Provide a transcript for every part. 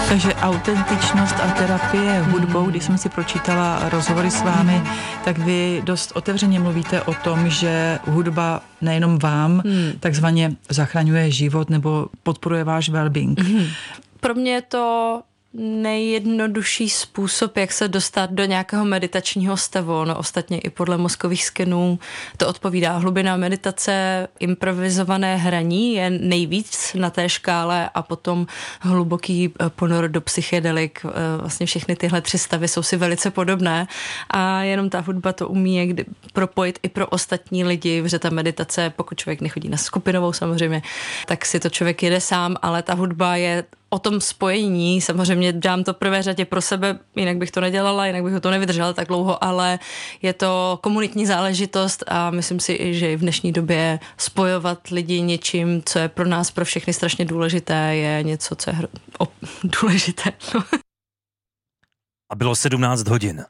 Takže autentičnost a terapie hudbou, když jsem si pročítala rozhovory s vámi, tak vy dost otevřeně mluvíte o tom, že hudba nejenom vám takzvaně zachraňuje život nebo podporuje váš well-being. Pro mě je to nejjednodušší způsob, jak se dostat do nějakého meditačního stavu. No ostatně i podle mozkových skenů to odpovídá. Hlubina meditace, improvizované hraní je nejvíc na té škále a potom hluboký ponor do psychedelik. Vlastně všechny tyhle 3 stavy jsou si velice podobné a jenom ta hudba to umí někdy propojit i pro ostatní lidi, protože ta meditace, pokud člověk nechodí na skupinovou samozřejmě, tak si to člověk jede sám, ale ta hudba je o tom spojení. Samozřejmě dělám to v prvé řadě pro sebe, jinak bych to nedělala, jinak bych to nevydržela tak dlouho, ale je to komunitní záležitost a myslím si, že i v dnešní době spojovat lidi něčím, co je pro nás, pro všechny strašně důležité, je něco, co je důležité. No. A bylo 17 hodin.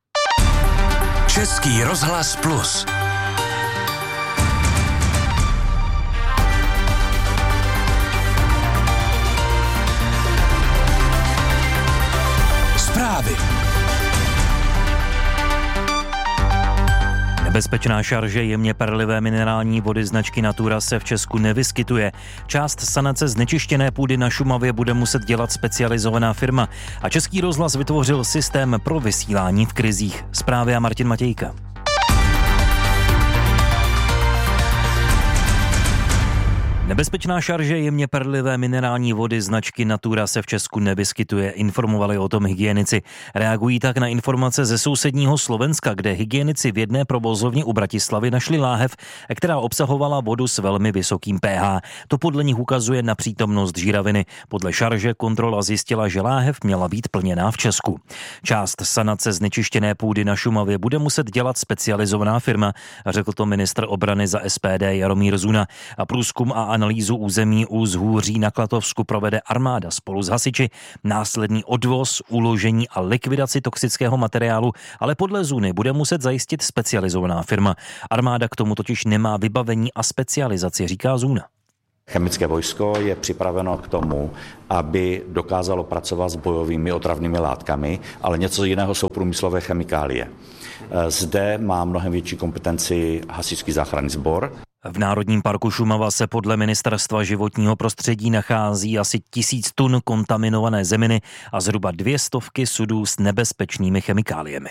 Český rozhlas Plus. Zprávy. Nebezpečná šarže jemně perlivé minerální vody značky Natura se v Česku nevyskytuje. Část sanace znečištěné půdy na Šumavě bude muset dělat specializovaná firma a Český rozhlas vytvořil systém pro vysílání v krizích. Zprávy a Martin Matějka. Nebezpečná šarže jemně perlivé minerální vody značky Natura se v Česku nevyskytuje, informovali o tom hygienici. Reagují tak na informace ze sousedního Slovenska, kde hygienici v jedné provozovně u Bratislavy našli láhev, která obsahovala vodu s velmi vysokým pH. To podle nich ukazuje na přítomnost žíraviny. Podle šarže kontrola zjistila, že láhev měla být plněná v Česku. Část sanace znečištěné půdy na Šumavě bude muset dělat specializovaná firma, řekl to ministr obrany za SPD Jaromír Zuna. A průzkum a analýzu území u Zhůří na Klatovsku provede armáda spolu s hasiči. Následný odvoz, uložení a likvidaci toxického materiálu ale podle Zuny bude muset zajistit specializovaná firma. Armáda k tomu totiž nemá vybavení a specializaci, říká Zuna. Chemické vojsko je připraveno k tomu, aby dokázalo pracovat s bojovými otravnými látkami, ale něco jiného jsou průmyslové chemikálie. Zde má mnohem větší kompetenci hasičský záchranný sbor. V Národním parku Šumava se podle Ministerstva životního prostředí nachází asi 1000 tun kontaminované zeminy a zhruba 200 sudů s nebezpečnými chemikáliemi.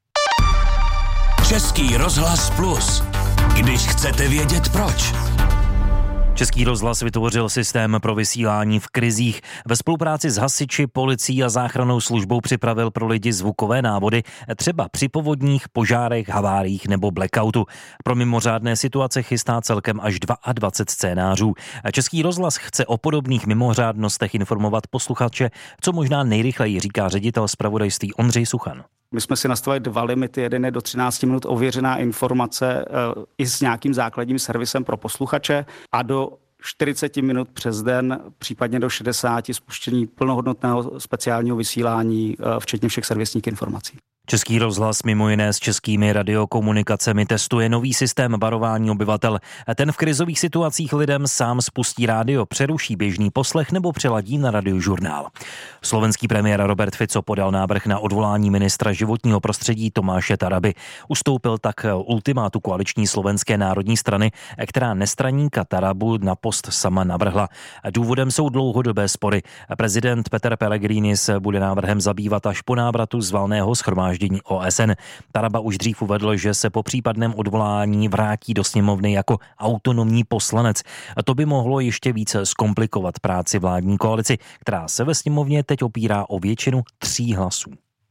Český rozhlas Plus. Když chcete vědět proč. Český rozhlas vytvořil systém pro vysílání v krizích. Ve spolupráci s hasiči, policií a záchrannou službou připravil pro lidi zvukové návody, třeba při povodních, požárech, haváriích nebo blackoutu. Pro mimořádné situace chystá celkem až 22 scénářů. Český rozhlas chce o podobných mimořádnostech informovat posluchače, co možná nejrychleji, říká ředitel zpravodajství Ondřej Suchan. My jsme si nastavili 2 limity, jeden je do 13 minut ověřená informace i s nějakým základním servisem pro posluchače a do 40 minut přes den, případně do 60 spuštění plnohodnotného speciálního vysílání, včetně všech servisních informací. Český rozhlas mimo jiné s českými radiokomunikacemi testuje nový systém varování obyvatel. Ten v krizových situacích lidem sám spustí rádio, přeruší běžný poslech nebo přeladí na radiožurnál. Slovenský premiér Robert Fico podal návrh na odvolání ministra životního prostředí Tomáše Taraby. Ustoupil tak ultimátu koaliční Slovenské národní strany, která nestraníka Tarabu na post sama navrhla. Důvodem jsou dlouhodobé spory. Prezident Peter Pellegrini se bude návrhem zabývat až po návratu z valného shromáždění OSN. Taraba už dřív uvedl, že se po případném odvolání vrátí do sněmovny jako autonomní poslanec. To by mohlo ještě více zkomplikovat práci vládní koalici, která se ve sněmovně teď opírá o většinu 3 hlasů.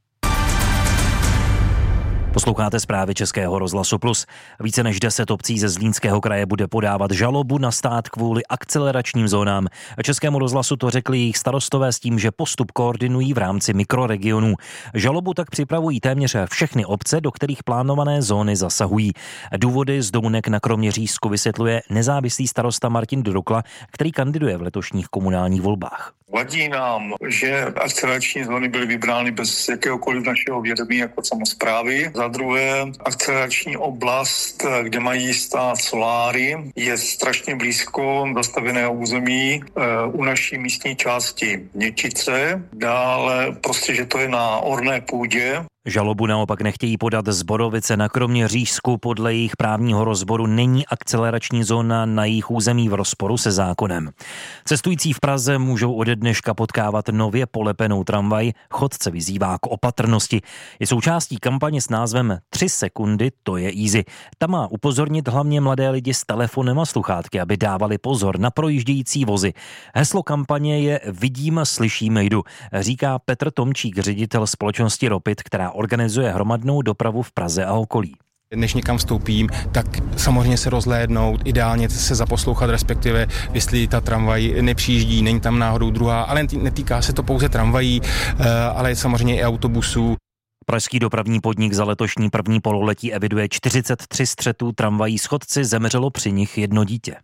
Posloucháte zprávy Českého rozhlasu Plus. Více než 10 obcí ze Zlínského kraje bude podávat žalobu na stát kvůli akceleračním zónám. Českému rozhlasu to řekli jejich starostové s tím, že postup koordinují v rámci mikroregionů. Žalobu tak připravují téměř všechny obce, do kterých plánované zóny zasahují. Důvody z Dounek na Kroměřížsku vysvětluje nezávislý starosta Martin Drukla, který kandiduje v letošních komunálních volbách. Vadí nám, že akcelerační zóny byly vybrány bez jakéhokoliv našeho vědomí jako samosprávy. Za druhé, akcelerační oblast, kde mají stát soláry, je strašně blízko zastavěného území u naší místní části Něčice. Dále prostě, že to je na orné půdě. Žalobu naopak nechtějí podat z Borovice na Kroměřížsku. Podle jejich právního rozboru není akcelerační zóna na jejich území v rozporu se zákonem. Cestující v Praze můžou ode dneška potkávat nově polepenou tramvaj. Chodce vyzývá k opatrnosti. Je součástí kampaně s názvem 3 sekundy, to je easy. Ta má upozornit hlavně mladé lidi s telefonem a sluchátky, aby dávali pozor na projíždějící vozy. Heslo kampaně je Vidím, slyším, jdu, říká Petr Tomčík, ředitel společnosti Ropit, která organizuje hromadnou dopravu v Praze a okolí. Než někam vstoupím, tak samozřejmě se rozhlédnout, ideálně se zaposlouchat, respektive jestli ta tramvaj nepřijíždí, není tam náhodou druhá, ale netýká se to pouze tramvají, ale samozřejmě i autobusů. Pražský dopravní podnik za letošní první pololetí eviduje 43 střetů tramvají s chodci, zemřelo při nich 1 dítě.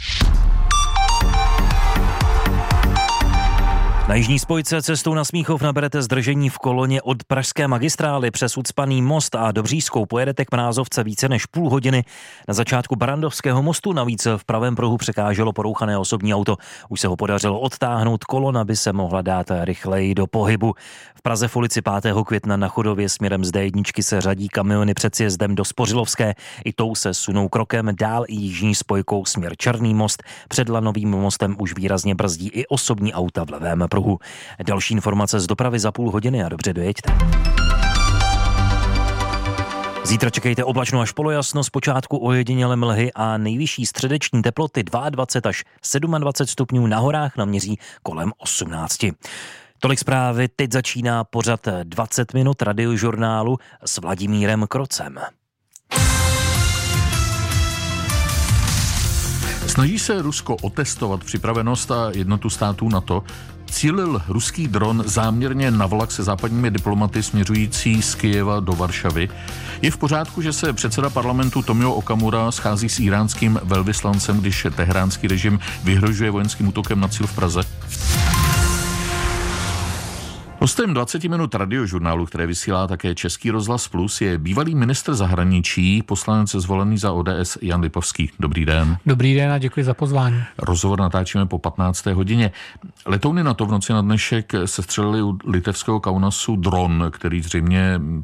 Na jižní spojce cestou na Smíchov naberete zdržení v koloně od pražské magistrály přes ucpaný most a Dobříšskou pojedete k Mrázovce více než půl hodiny. Na začátku Barandovského mostu navíc v pravém pruhu překáželo porouchané osobní auto. Už se ho podařilo odtáhnout, kolona by se mohla dát rychleji do pohybu. V Praze v ulici 5. května na Chodově směrem z D1 se řadí kamiony před sjezdem do Spořilovské. I tou se sunou krokem dál i jižní spojkou směr Černý most. Před Lanovým mostem už výrazně brzdí i osobní auta v levém pruhu. Další informace z dopravy za půl hodiny a dobře dojeďte. Zítra čekejte oblačno až polojasno, zpočátku ojedinělé mlhy a nejvyšší středeční teploty 22 až 27 stupňů, na horách naměří kolem 18. Tolik zprávy, teď začíná pořad 20 minut radiožurnálu s Vladimírem Krocem. Snaží se Rusko otestovat připravenost a jednotu států NATO. Cílil ruský dron záměrně na vlak se západními diplomaty směřující z Kyjeva do Varšavy. Je v pořádku, že se předseda parlamentu Tomio Okamura schází s iránským velvyslancem, když teheránský režim vyhrožuje vojenským útokem na cíl v Praze? Hostem 20 minut radiožurnálu, které vysílá také Český rozhlas Plus, je bývalý ministr zahraničí, poslanec zvolený za ODS Jan Lipovský. Dobrý den. Dobrý den a děkuji za pozvání. Rozhovor natáčíme po 15. hodině. Letouny NATO v noci na dnešek sestřelili u litevského Kaunasu dron, který zřejmě